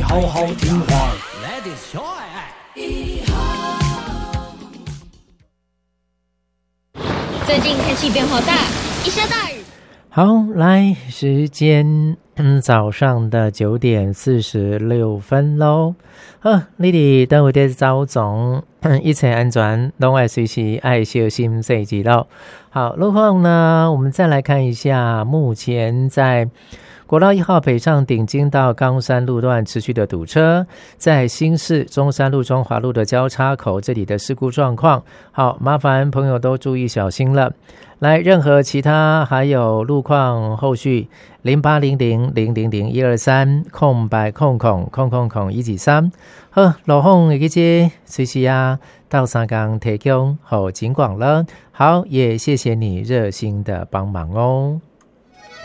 好好听话。 最近天气变化大，一下大雨。 好，来时间早上的9:46咯。好，你哋等有啲走总，一切安全，拢爱随时爱小心细节咯。好，路况呢，我们再来看一下，目前在国道1号北上顶金到冈山路段持续的堵车，在新市中山路中华路的交叉口这里的事故状况，好，麻烦朋友都注意小心了。来，任何其他还有路况后续0800000123空白空123，好，路况的这随时到三港提供好警广了。好，也谢谢你热心的帮忙哦。